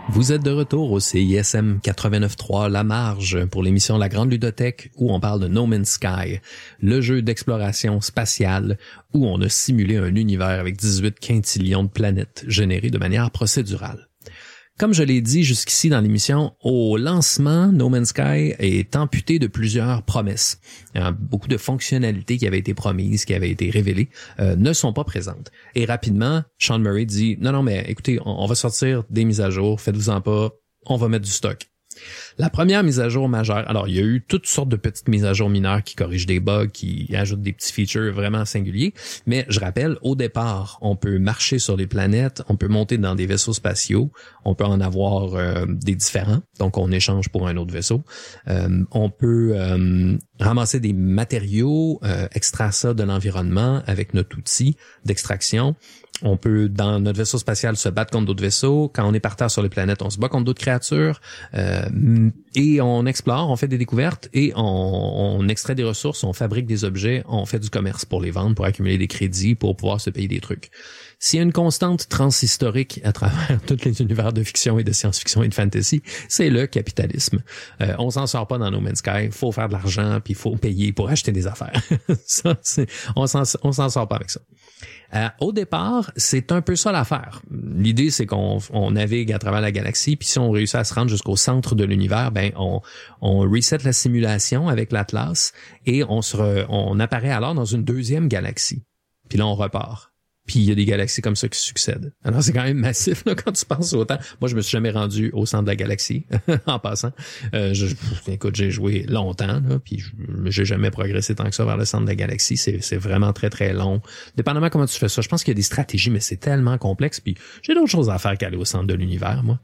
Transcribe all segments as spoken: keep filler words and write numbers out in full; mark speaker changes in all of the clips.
Speaker 1: Vous êtes de retour au C I S M quatre-vingt-neuf trois La Marge pour l'émission La Grande Ludothèque où on parle de No Man's Sky, le jeu d'exploration spatiale où on a simulé un univers avec dix-huit quintillions de planètes générées de manière procédurale. Comme je l'ai dit jusqu'ici dans l'émission, au lancement, No Man's Sky est amputé de plusieurs promesses. Beaucoup de fonctionnalités qui avaient été promises, qui avaient été révélées, euh, ne sont pas présentes. Et rapidement, Sean Murray dit « Non, non, mais écoutez, on, on va sortir des mises à jour, faites-vous-en pas, on va mettre du stock. » La première mise à jour majeure, alors il y a eu toutes sortes de petites mises à jour mineures qui corrigent des bugs, qui ajoutent des petits features vraiment singuliers, mais je rappelle, au départ, on peut marcher sur les planètes, on peut monter dans des vaisseaux spatiaux, on peut en avoir euh, des différents, donc on échange pour un autre vaisseau, euh, on peut euh, ramasser des matériaux, euh, extraire ça de l'environnement avec notre outil d'extraction. On peut, dans notre vaisseau spatial, se battre contre d'autres vaisseaux. Quand on est par terre sur les planètes, on se bat contre d'autres créatures. Euh, et on explore, on fait des découvertes et on, on extrait des ressources, on fabrique des objets, on fait du commerce pour les vendre, pour accumuler des crédits, pour pouvoir se payer des trucs. S'il y a une constante transhistorique à travers tous les univers de fiction et de science-fiction et de fantasy, c'est le capitalisme. Euh, on s'en sort pas dans No Man's Sky. Il faut faire de l'argent puis il faut payer pour acheter des affaires. ça, c'est, on s'en, on s'en sort pas avec ça. Euh, au départ, c'est un peu ça l'affaire. L'idée, c'est qu'on on navigue à travers la galaxie, puis si on réussit à se rendre jusqu'au centre de l'univers, ben on, on reset la simulation avec l'Atlas et on se re, on apparaît alors dans une deuxième galaxie. Puis là, on repart. Puis il y a des galaxies comme ça qui succèdent. Alors c'est quand même massif là, quand tu penses au temps. Moi, je me suis jamais rendu au centre de la galaxie en passant. Euh, je, écoute, j'ai joué longtemps, là, puis je, j'ai jamais progressé tant que ça vers le centre de la galaxie. C'est, c'est vraiment très très long. Dépendamment comment tu fais ça, je pense qu'il y a des stratégies, mais c'est tellement complexe. Puis j'ai d'autres choses à faire qu'aller au centre de l'univers, moi.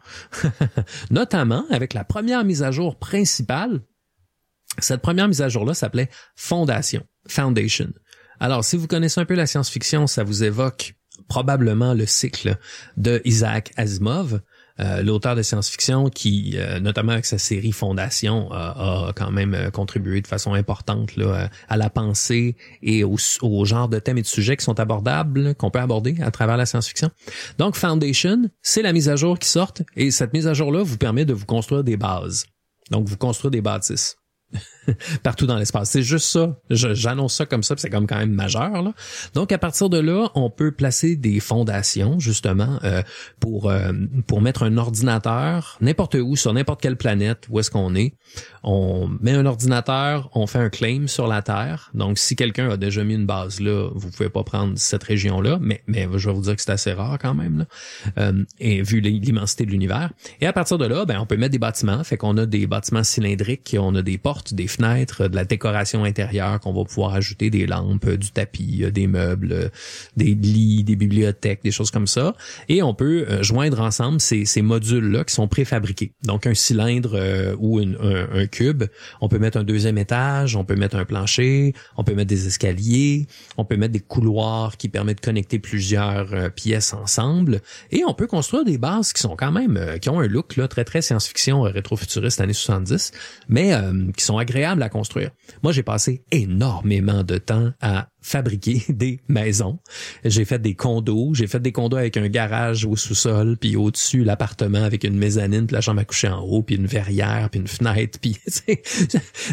Speaker 1: Notamment avec la première mise à jour principale. Cette première mise à jour-là s'appelait Fondation, Foundation. Alors, si vous connaissez un peu la science-fiction, ça vous évoque probablement le cycle de Isaac Asimov, euh, l'auteur de science-fiction qui, euh, notamment avec sa série Fondation, euh, a quand même euh, contribué de façon importante là, à la pensée et au, au genre de thèmes et de sujets qui sont abordables, qu'on peut aborder à travers la science-fiction. Donc, Foundation, c'est la mise à jour qui sort et cette mise à jour-là vous permet de vous construire des bases. Donc, vous construire des bâtisses. Partout dans l'espace. C'est juste ça. Je, j'annonce ça comme ça, puis c'est comme quand même majeur, là. Donc, à partir de là, on peut placer des fondations, justement, euh, pour euh, pour mettre un ordinateur n'importe où, sur n'importe quelle planète, où est-ce qu'on est. On met un ordinateur, on fait un claim sur la Terre. Donc, si quelqu'un a déjà mis une base là, vous pouvez pas prendre cette région-là, mais mais je vais vous dire que c'est assez rare quand même, là, euh, et vu l'immensité de l'univers. Et à partir de là, ben on peut mettre des bâtiments, fait qu'on a des bâtiments cylindriques, on a des portes, des fenêtres, de la décoration intérieure qu'on va pouvoir ajouter, des lampes, du tapis, des meubles, des lits, des bibliothèques, des choses comme ça. Et on peut euh, joindre ensemble ces, ces modules-là qui sont préfabriqués. Donc, un cylindre euh, ou une, un, un cube, on peut mettre un deuxième étage, on peut mettre un plancher, on peut mettre des escaliers, on peut mettre des couloirs qui permettent de connecter plusieurs euh, pièces ensemble. Et on peut construire des bases qui sont quand même, euh, qui ont un look là très, très science-fiction, euh, rétro-futuriste, années soixante-dix, mais euh, qui sont agréables à construire. Moi, j'ai passé énormément de temps à fabriquer des maisons. J'ai fait des condos. J'ai fait des condos avec un garage au sous-sol, puis au-dessus, l'appartement avec une mezzanine, puis la chambre à coucher en haut, puis une verrière, puis une fenêtre, puis